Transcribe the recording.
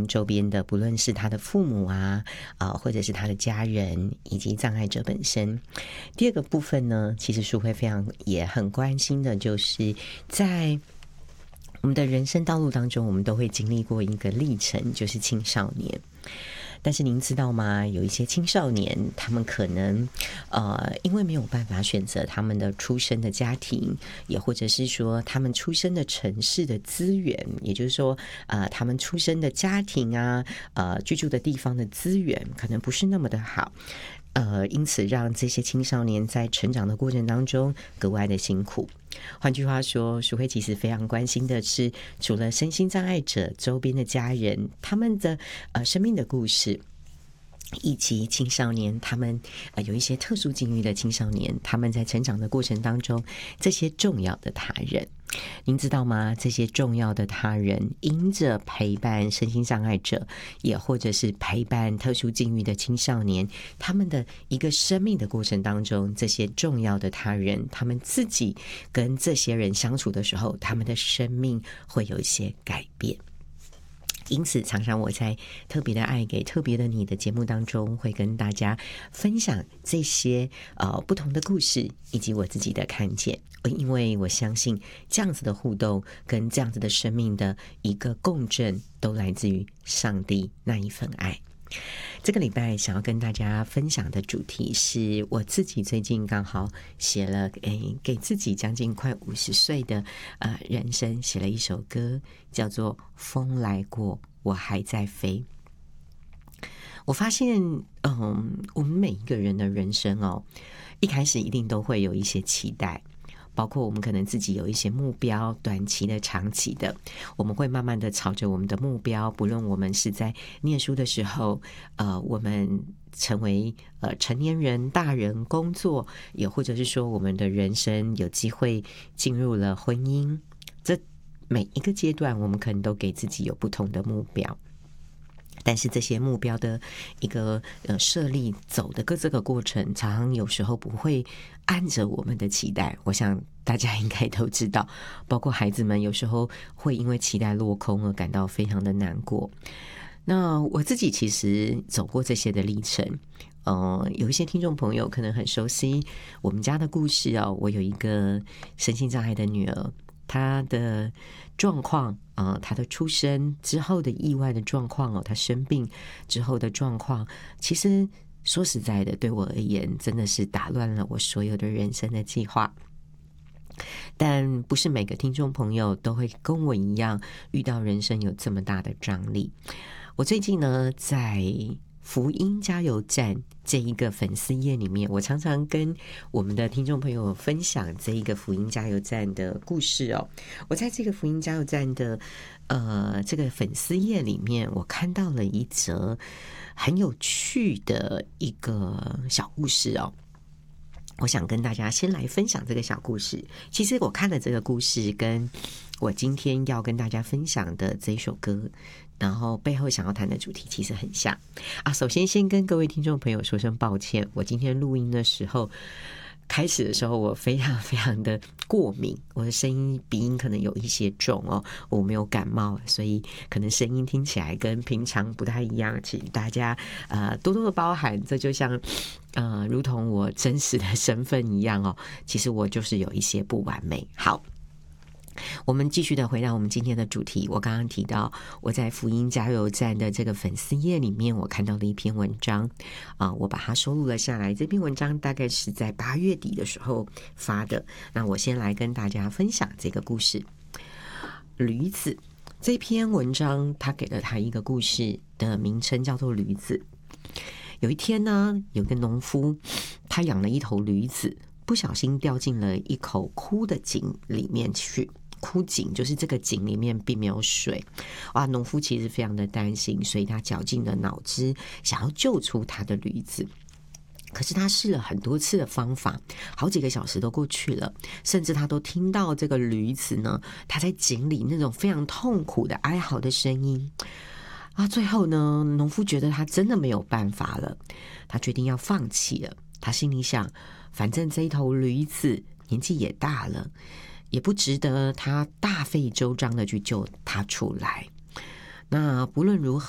周边的，不论是他的父母啊，或者是他的家人，以及障碍者本身。第二个部分呢，其实淑慧也很关心的，就是在我们的人生道路当中，我们都会经历过一个历程，就是青少年。但是您知道吗？有一些青少年，他们可能因为没有办法选择他们的出生的家庭，也或者是说他们出生的城市的资源，也就是说他们出生的家庭啊，居住的地方的资源可能不是那么的好。因此让这些青少年在成长的过程当中格外的辛苦。换句话说，淑慧其实非常关心的是，除了身心障碍者周边的家人，他们的生命的故事，以及青少年他们有一些特殊境遇的青少年，他们在成长的过程当中，这些重要的他人。您知道吗？这些重要的他人因着陪伴身心障碍者，也或者是陪伴特殊境遇的青少年，他们的一个生命的过程当中，这些重要的他人，他们自己跟这些人相处的时候，他们的生命会有一些改变。因此常常我在特别的爱给特别的你的节目当中，会跟大家分享这些不同的故事，以及我自己的看见。因为我相信这样子的互动跟这样子的生命的一个共振，都来自于上帝那一份爱。这个礼拜想要跟大家分享的主题是我自己最近刚好写了给自己将近快50岁的人生写了一首歌，叫做《风来过我还在飞》。我发现我们每一个人的人生一开始一定都会有一些期待，包括我们可能自己有一些目标，短期的长期的，我们会慢慢的朝着我们的目标，不论我们是在念书的时候我们成为成年人大人工作，也或者是说我们的人生有机会进入了婚姻，这每一个阶段我们可能都给自己有不同的目标。但是这些目标的一个设立走的这个过程，常常有时候不会按着我们的期待。我想大家应该都知道，包括孩子们有时候会因为期待落空而感到非常的难过。那我自己其实走过这些的历程，有一些听众朋友可能很熟悉我们家的故事我有一个身心障碍的女儿，她的状况她的出生之后的意外的状况她生病之后的状况，其实说实在的，对我而言真的是打乱了我所有的人生的计划。但不是每个听众朋友都会跟我一样遇到人生有这么大的张力。我最近呢，在福音加油站这一个粉丝页里面，我常常跟我们的听众朋友分享这一个福音加油站的故事我在这个福音加油站的这个粉丝页里面，我看到了一则很有趣的一个小故事我想跟大家先来分享这个小故事。其实我看了这个故事，跟我今天要跟大家分享的这一首歌，然后背后想要谈的主题其实很像首先跟各位听众朋友说声抱歉，我今天录音的时候，开始的时候我非常非常的过敏，我的声音鼻音可能有一些重我没有感冒，所以可能声音听起来跟平常不太一样，请大家多多的包涵。这就像如同我真实的身份一样其实我就是有一些不完美。好，我们继续的回到我们今天的主题。我刚刚提到我在福音加油站的这个粉丝页里面，我看到了一篇文章我把它收录了下来。这篇文章大概是在8月底的时候发的。那我先来跟大家分享这个故事。驴子这篇文章，他给了他一个故事的名称叫做驴子。有一天呢，有个农夫他养了一头驴子，不小心掉进了一口枯的井里面去。枯井就是这个井里面并没有水农夫其实非常的担心，所以他绞尽了脑汁想要救出他的驴子。可是他试了很多次的方法，好几个小时都过去了，甚至他都听到这个驴子呢，他在井里那种非常痛苦的哀嚎的声音最后呢，农夫觉得他真的没有办法了，他决定要放弃了。他心里想，反正这一头驴子年纪也大了，也不值得他大费周章的去救他出来。那不论如何